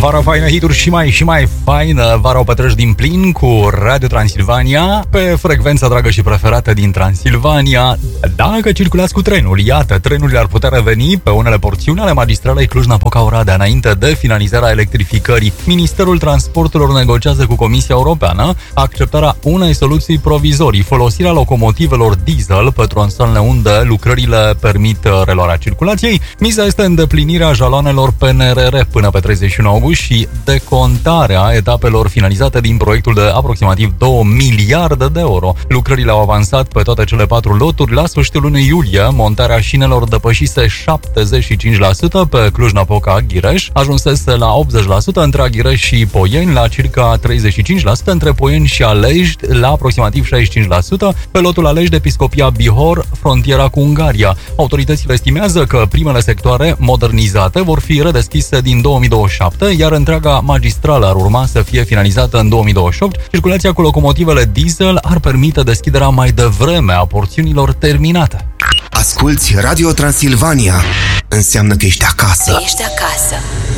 Vara faină, hituri și mai faină. Vara o petreci din plin cu Radio Transilvania, pe frecvența dragă și preferată din Transilvania. Dacă circulați cu trenul, iată, trenurile ar putea reveni pe unele porțiuni ale magistralei Cluj-Napoca-Oradea înainte de finalizarea electrificării. Ministerul Transporturilor negociază cu Comisia Europeană acceptarea unei soluții provizorii, folosirea locomotivelor diesel pe tronsoanele unde lucrările permit reluarea circulației. Miza este îndeplinirea jaloanelor PNRR până pe 31 august și decontarea etapelor finalizate din proiectul de aproximativ 2 miliarde de euro. Lucrările au avansat pe toate cele 4 loturi. La sfârșitul lunii iulie, montarea șinelor depășise 75% pe Cluj-Napoca-Ghireș, ajunsese la 80% între Aghireș și Poieni, la circa 35% între Poieni și Alești, la aproximativ 65% pe lotul Alești-Episcopia Bihor, frontiera cu Ungaria. Autoritățile estimează că primele sectoare modernizate vor fi redeschise din 2027, iar întreaga magistrală ar urma să fie finalizată în 2028. Circulația cu locomotivele diesel ar permite deschiderea mai devreme a porțiunilor terminate. Asculți Radio Transilvania. Înseamnă că ești acasă. Ești acasă.